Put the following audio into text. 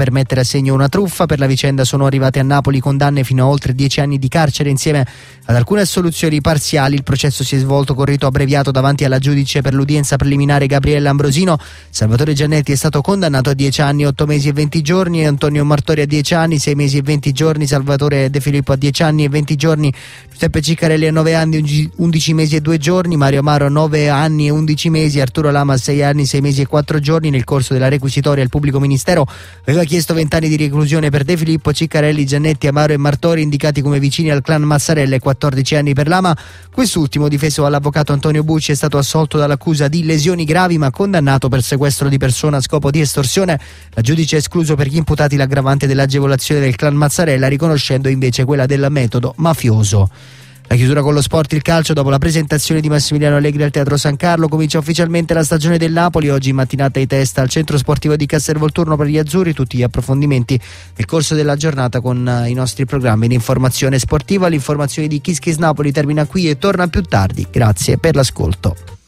per mettere a segno una truffa. Per la vicenda sono arrivate a Napoli condanne fino a oltre 10 anni di carcere insieme ad alcune assoluzioni parziali. Il processo si è svolto con rito abbreviato davanti alla giudice per l'udienza preliminare Gabriella Ambrosino. Salvatore Giannetti è stato condannato a 10 anni, 8 mesi e 20 giorni, Antonio Martori a 10 anni, 6 mesi e 20 giorni, Salvatore De Filippo a 10 anni e 20 giorni, Giuseppe Ciccarelli a 9 anni, 11 mesi e 2 giorni, Mario Amaro a 9 anni e 11 mesi, Arturo Lama a 6 anni, 6 mesi e 4 giorni. Nel corso della requisitoria il pubblico ministero aveva chiesto 20 anni di reclusione per De Filippo, Ciccarelli, Giannetti, Amaro e Martori, indicati come vicini al clan Mazzarella, e 14 anni per Lama. Quest'ultimo, difeso dall'avvocato Antonio Bucci, è stato assolto dall'accusa di lesioni gravi ma condannato per sequestro di persona a scopo di estorsione. La giudice ha escluso per gli imputati l'aggravante dell'agevolazione del clan Mazzarella, riconoscendo invece quella del metodo mafioso. La chiusura con lo sport, il calcio. Dopo la presentazione di Massimiliano Allegri al Teatro San Carlo comincia ufficialmente la stagione del Napoli. Oggi in mattinata di testa al centro sportivo di Castelvolturno per gli azzurri. Tutti gli approfondimenti nel corso della giornata con i nostri programmi di informazione sportiva. L'informazione di Kiss Kiss Napoli termina qui e torna più tardi. Grazie per l'ascolto.